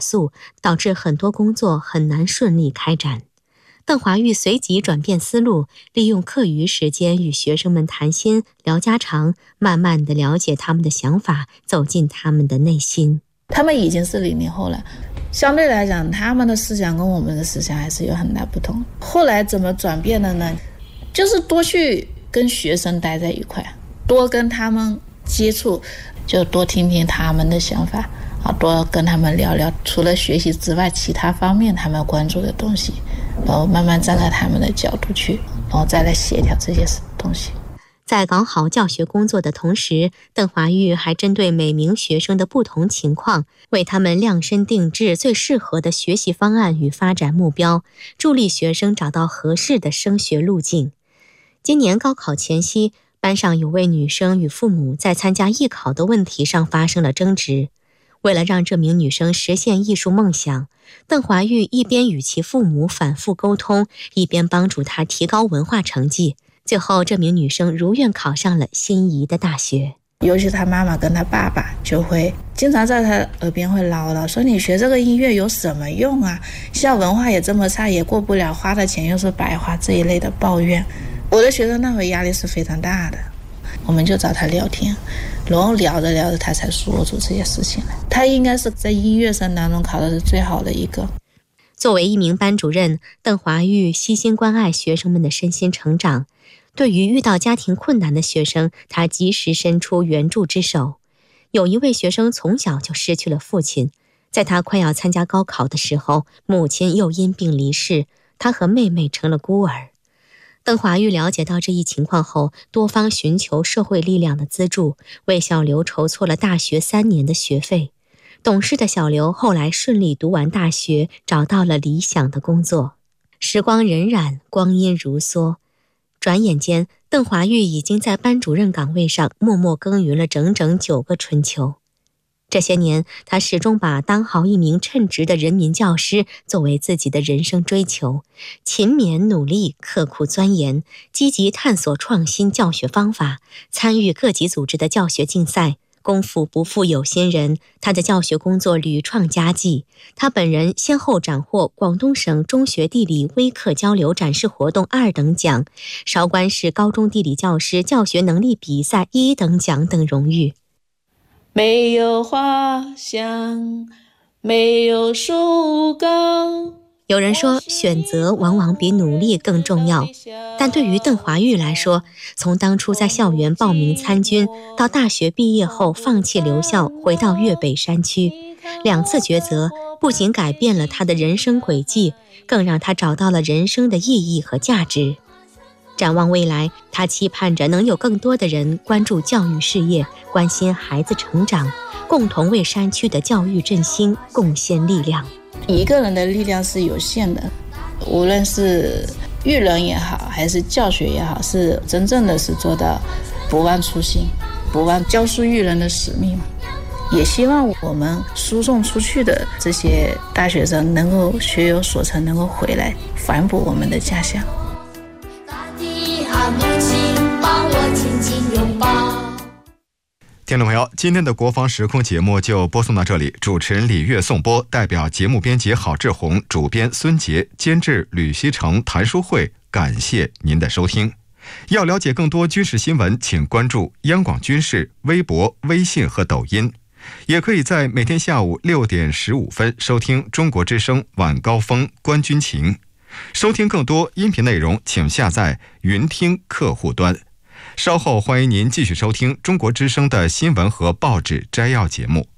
速，导致很多工作很难顺利开展。邓华玉随即转变思路，利用课余时间与学生们谈心聊家常，慢慢地了解他们的想法，走进他们的内心。 他们已经是00后了，相对来讲他们的思想跟我们的思想还是有很大不同。后来怎么转变的呢？就是多去跟学生待在一块，多跟他们接触，就多听听他们的想法，多跟他们聊聊除了学习之外其他方面他们关注的东西，然后慢慢站在他们的角度去，然后再来协调这些东西。 在搞好教学工作的同时，邓华玉还针对每名学生的不同情况，为他们量身定制最适合的学习方案与发展目标，助力学生找到合适的升学路径。今年高考前夕，班上有位女生与父母在参加艺考的问题上发生了争执。为了让这名女生实现艺术梦想，邓华玉一边与其父母反复沟通，一边帮助她提高文化成绩。最后，这名女生如愿考上了心仪的大学。 尤其她妈妈跟她爸爸就会经常在她耳边会唠叨，说你学这个音乐有什么用啊？校文化也这么差，也过不了，花的钱又是白花，这一类的抱怨。我的学生那会压力是非常大的，我们就找他聊天，然后聊着聊着他才说出这些事情来。他应该是在音乐生当中考的是最好的一个。 作为一名班主任，邓华玉悉心关爱学生们的身心成长。对于遇到家庭困难的学生，他及时伸出援助之手。有一位学生从小就失去了父亲，在他快要参加高考的时候，母亲又因病离世，他和妹妹成了孤儿。邓华玉了解到这一情况后，多方寻求社会力量的资助，为小刘筹措了大学3年的学费。懂事的小刘后来顺利读完大学，找到了理想的工作。时光荏苒，光阴如梭，转眼间，邓华玉已经在班主任岗位上默默耕耘了整整9个春秋。这些年，他始终把当好一名称职的人民教师作为自己的人生追求，勤勉努力，刻苦钻研，积极探索创新教学方法，参与各级组织的教学竞赛。功夫不负有心人，他的教学工作屡创佳绩。他本人先后斩获广东省中学地理微课交流展示活动2等奖、韶关市高中地理教师教学能力比赛1等奖等荣誉。 没有花香，没有树高。 有人说，选择往往比努力更重要，但对于邓华玉来说，从当初在校园报名参军，到大学毕业后放弃留校，回到粤北山区，2次抉择不仅改变了他的人生轨迹，更让他找到了人生的意义和价值。展望未来，他期盼着能有更多的人关注教育事业，关心孩子成长，共同为山区的教育振兴贡献力量。 一个人的力量是有限的，无论是育人也好，还是教学也好，是真正的是做到不忘初心，不忘教书育人的使命。也希望我们输送出去的这些大学生能够学有所成，能够回来反哺我们的家乡。 大地啊，母亲，帮我紧紧拥抱。 听众朋友，今天的国防时空节目就播送到这里，主持人李月颂播，代表节目编辑郝志宏，主编孙杰，监制吕希成、谭书慧，感谢您的收听。要了解更多军事新闻，请关注央广军事微博、微信和抖音，也可以在每天下午6点15分收听中国之声晚高峰观军情。收听更多音频内容，请下载云听客户端。稍后欢迎您继续收听中国之声的新闻和报纸摘要节目。